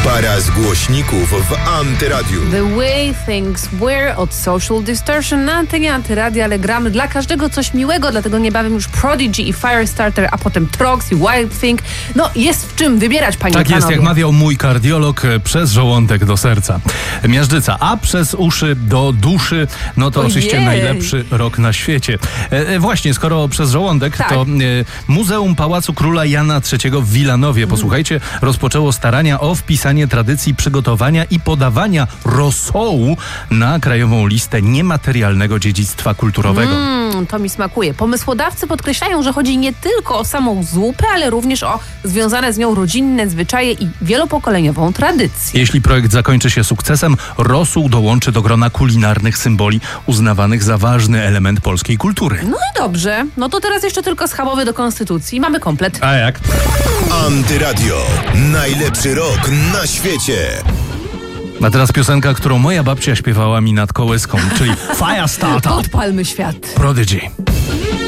Para z głośników w Antyradiu. The Way Things Were od Social Distortion na antenie Antyradia, ale gramy dla każdego coś miłego, dlatego niebawem już Prodigy i Firestarter, a potem Trox i Wild Thing. No jest w czym wybierać, panie Tak panowie. jest, jak mawiał mój kardiolog, przez żołądek do serca miażdżyca, a przez uszy do duszy, no to oczywiście najlepszy rok na świecie. Właśnie, skoro przez żołądek, tak. to Muzeum Pałacu Króla Jana III w Wilanowie, posłuchajcie, rozpoczęło starania o wpisanie tradycji przygotowania i podawania rosołu na krajową listę niematerialnego dziedzictwa kulturowego. To mi smakuje. Pomysłodawcy podkreślają, że chodzi nie tylko o samą zupę, ale również o związane z nią rodzinne zwyczaje i wielopokoleniową tradycję. Jeśli projekt zakończy się sukcesem, rosół dołączy do grona kulinarnych symboli uznawanych za ważny element polskiej kultury. No i dobrze. No to teraz jeszcze tylko schabowy do konstytucji. Mamy komplet. A jak? Antyradio. Najlepszy rok na świecie. A teraz piosenka, którą moja babcia śpiewała mi nad kołyską, czyli Firestarter. Odpalmy świat. Prodigy.